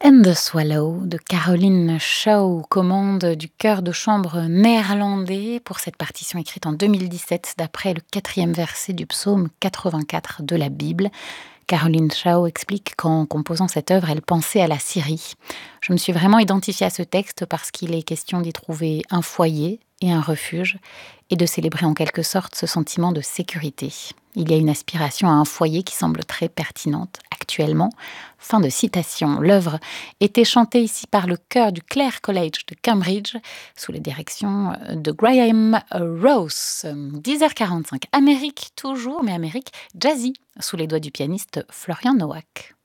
And the Swallow de Caroline Shaw, commande du chœur de chambre néerlandais pour cette partition écrite en 2017 d'après le 4e verset du psaume 84 de la Bible. Caroline Shaw explique qu'en composant cette œuvre, elle pensait à la Syrie. Je me suis vraiment identifiée à ce texte parce qu'il est question d'y trouver un foyer et un refuge et de célébrer en quelque sorte ce sentiment de sécurité. Il y a une aspiration à un foyer qui semble très pertinente actuellement. Fin de citation. L'œuvre était chantée ici par le chœur du Clare College de Cambridge sous la direction de Graham Rouse. 10h45. Amérique toujours, mais Amérique jazzy, sous les doigts du pianiste Florian Nowak.